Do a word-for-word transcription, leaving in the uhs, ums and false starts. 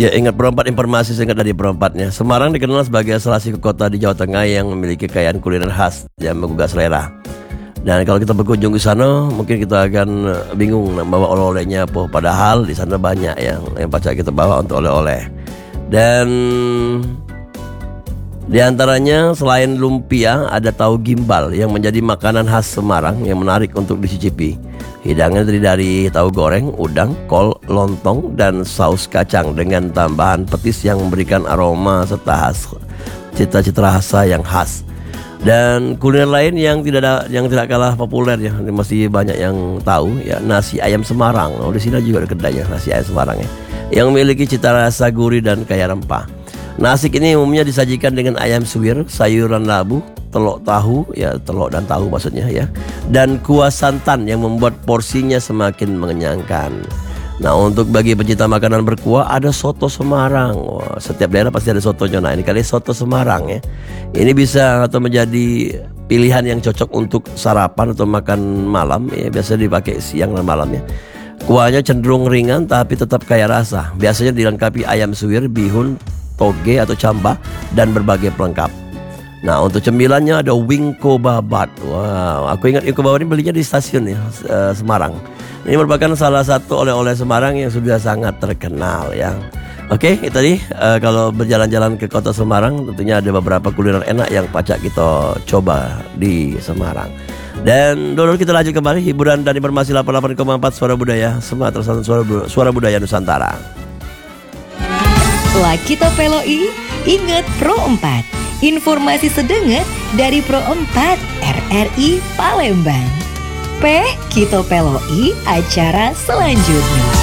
Ya, ingat Pro empat, informasi singkat dari Pro empatnya. Semarang dikenal sebagai salah satu kota di Jawa Tengah yang memiliki kekayaan kuliner khas yang menggugah selera. Dan kalau kita berkunjung ke sana, mungkin kita akan bingung bawa oleh-olehnya apa. Padahal di sana banyak yang yang pacak kita bawa untuk oleh-oleh. Dan di antaranya selain lumpia, ada tahu gimbal yang menjadi makanan khas Semarang yang menarik untuk dicicipi. Hidangan terdiri dari tahu goreng, udang, kol, lontong, dan saus kacang dengan tambahan petis yang memberikan aroma serta khas, cita-cita rasa yang khas. Dan kuliner lain yang tidak ada, yang tidak kalah populer ya, masih banyak yang tahu ya, nasi ayam Semarang. Oh, di sini juga ada kedai ya, nasi ayam Semarang ya, yang memiliki cita rasa gurih dan kaya rempah. Nasi ini umumnya disajikan dengan ayam suwir, sayuran labu, telur tahu ya, telur dan tahu maksudnya ya, dan kuah santan yang membuat porsinya semakin mengenyangkan. Nah, untuk bagi pencinta makanan berkuah, ada soto Semarang. Wah, setiap daerah pasti ada sotonya. Nah, ini kali soto Semarang ya. Ini bisa atau menjadi pilihan yang cocok untuk sarapan atau makan malam ya, biasa dipakai siang dan malam ya. Kuahnya cenderung ringan tapi tetap kaya rasa. Biasanya dilengkapi ayam suwir, bihun, toge atau camba, dan berbagai pelengkap. Nah, untuk cemilannya ada wingko babat. Wow, aku ingat wingko babat ini belinya di stasiun ya, uh, Semarang. Ini merupakan salah satu oleh-oleh Semarang yang sudah sangat terkenal ya. Oke, itu tadi uh, kalau berjalan-jalan ke kota Semarang, tentunya ada beberapa kuliner enak yang pacak kita coba di Semarang. Dan dulu kita lanjut kembali hiburan dan informasi delapan puluh delapan koma empat Suara Budaya, Sumatera Selatan, Suara, Suara Budaya Nusantara. Lakito Peloi, ingat Pro empat. Informasi sedenget dari Pro empat R R I Palembang. P. Kito Peloi, acara selanjutnya.